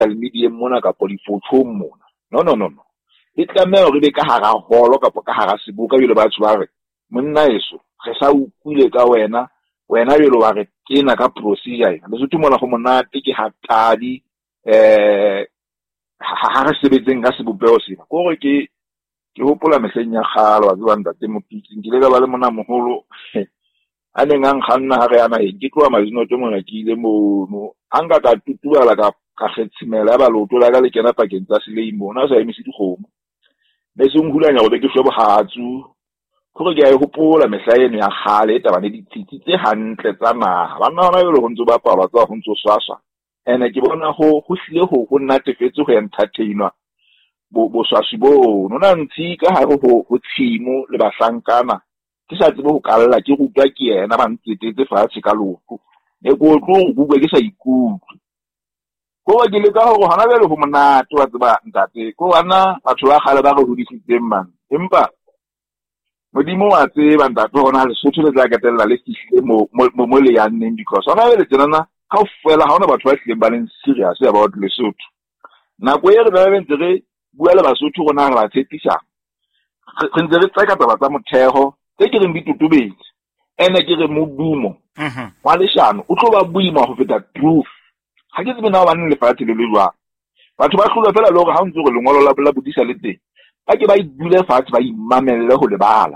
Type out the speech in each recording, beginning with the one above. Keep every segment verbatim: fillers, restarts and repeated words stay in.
di-social media mona kapo di-photo mona. No, no, no, no. E tlameha hore be ka hara holo kapo ka hara seboka jwale batho ba re monna eso re sa utlwile ka wena wena jwale wa re kena ka procedure ena Lesotho mona go monate ke hatadi eh ha re sebetseng ka sebopeo sena gore ke ke hopola mehleng ya kgale wa tseba ntate Mopitsi ke le ka ba le mona moholo a neng a nkganna ha re ana e ke tloa mazinoto mona ke ile mono a nka ka tutubala ka ka kgetshimela ya baloto la ka le kena pakeng tsa Seleimo ona sa emisi dikgomo be se ngulanya go be ke shwe bohatsu gore ke a e hopola mehla eno ya kgale e tabane ditshitsi tse hantle tsa naha bana hona jwale ho ntso ba palwa tsa ho ntso swaswa ene ke bona go go hlile go go natefetse go entertainwa bo bo swaswi bo nona ntshika ha go go tshimo le bahlankana ke sa tsebe go kalla ke rutwa ke yena ba ntsetetse fatshe ka loko e go tlo go bua ke sa ikutlwe go ba ke le ka go hana bele go monate wa tseba ntate go ana batho ba gale ba go hodisitseng man empa modimo wa tseba ntate hona le Lesotho le tla ketella le fihle mo mo le yaneng because hona bele tsena ka fela ha ona batho ba tlileng ba leng serious about Lesotho nako e re ba bentse re bua le Basotho gona re ba tshepisa re ntse re tsaka taba tsa motheo tse ke reng ditutubedi ene ke re modumo wa leshano o tlo ba buima go feta truth ha ke tsebe na ba nne le fatshe le le jwa batho ba hlula fela le gore ha ntse go lengolo la la bodisa le teng ba ke ba idule fatshe ba imamelle go le bala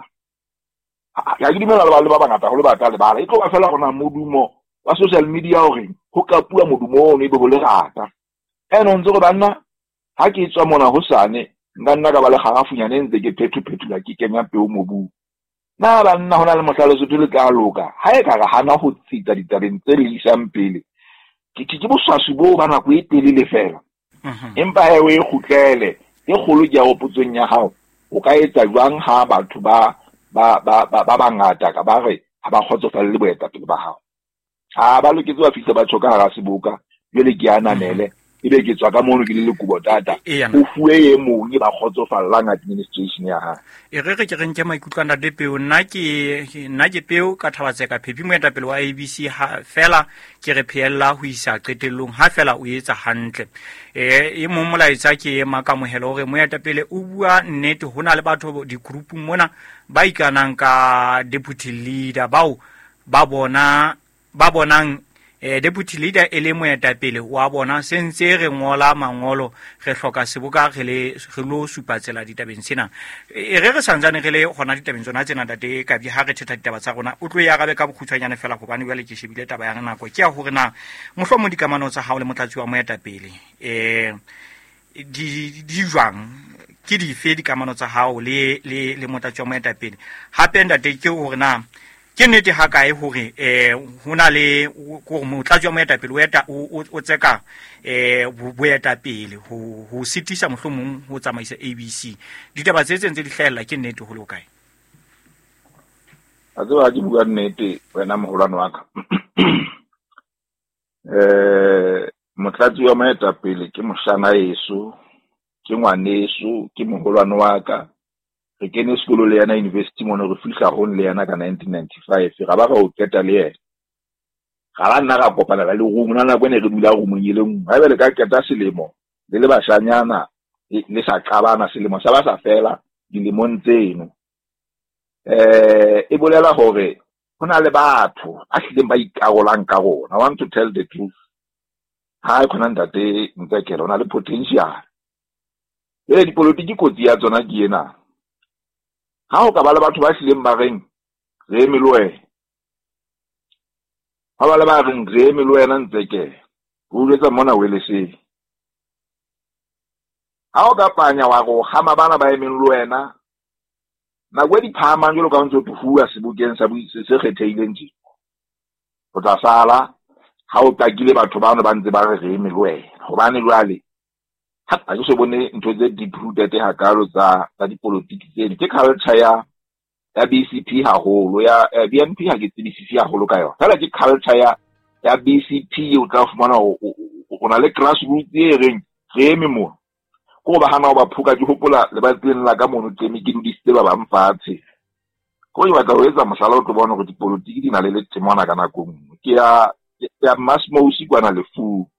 ya ke dimela le ba le ba bangata go le batla le bala e tlo ba fela gona modumo wa social media hore go ka pua modumo o ne be go le rata ene ntse go banna ha ke tswa mona ho sane nka nna ka ba le garafunyane ntse ke phetho phethula ke kenya peo mobu na ba nna hona le mohlalo Lesotho le ka loka ha e ka ga hana go tsita ditabeng tse le isang pele ke ke bo swaswi bo ba nako e telele fela empa he we khutlele e kgolo ke ya opotsong ya hao o ka etsa jwang ha batho ba ba ba ba bangata ka ba re ha ba khotsofalle le boeta pele ba hao ha ba loketse ba fihla ba tshoka ga seboka jele ke ananele ebe ke tswa ka mono ke le kubo tata o fuwe e mong ba khotsofallang administration ya ha e re re ke reng ke maikutlwana de peo nna ke nna ke peo ka thabatse ka phepi moetapele wa A B C ha fela ke re pheella ho isa qetellong ha fela o etsa hantle eh e mo molaetsa ke ema ka mohelo hore moetapele o bua nnete hona le batho di group mona ba ikanang ka deputy leader bao ba bona ba bonang eh deputy leader ele moetapele wa bona sentse re ngola mangolo re hloka seboka re le re lo supatsela ditabeng sena e re re santsane re le gona ditabeng tsona tsena date ka bi ha re thetha ditaba tsa rona o tlo ya gabe ka bokhutswanyane fela go bane bale ke shebile taba ya nako ke ya hore na mohlomo dikamano tsa hao le motlatsi wa moetapele eh di di jwang ke di fe dikamano tsa hao le le le motlatsi wa moetapele hape ndate ke hore na ke nnete ha kae hore eh hona le go motlatsi wa moetapele o eta o tseka eh boetapele ho ho sitisa mohlomong ho tsamaisa A B C ditaba tse tsentse di hlahella ke nnete ho le kae a tlo a di bua nnete wena moholano wa ka eh motlatsi wa moetapele ke moshana yeso ke ngwaneso ke moholano wa ka re kene sekolo le yana university mona re fihla go le yana ka nineteen ninety-five ga ba ga o keta le yena ga la nna ga kopana le go mona na bone re dula go monyeleng ha bele ka keta selemo le le bashanyana le sa qabana selemo sa ba sa fela dilemong tseno eh e bolela hore hona le batho a hlileng ba ikarolang ka rona. I want to tell the truth ha khona ntate ntse ona le potential le dipolitiki kotsi ya tsona ke ena ha o ka ba le batho ba hlileng ba reng re eme le wena ha ba le ba reng re eme le wena ntse ke o letsa mona wele se ha o ka panya wa go gama bana ba eme le wena na go di phama jolo ka ntse o bua sebukeng sa se kgetheileng tse o tla sala ha o takile batho ba no ba ntse ba re re eme le wena go bane jwale ha a se bone ntho tse di prudete ha kalo tsa tsa dipolitiki tse ke culture ya ya B C P ha holo ya B N P ha ke tsebisisi ha holo ka yona fela ke culture ya ya B C P o tla fumana o na le grassroots e reng re eme mo go ba hana ba phuka di hopola le ba tseng la ka mono temi ke dudisitse ba ba mfatshe go iwa ka o etsa mohlala o tlo bona go dipolitiki di na le le temana kana go ke ya ya Masmo usikwana le fu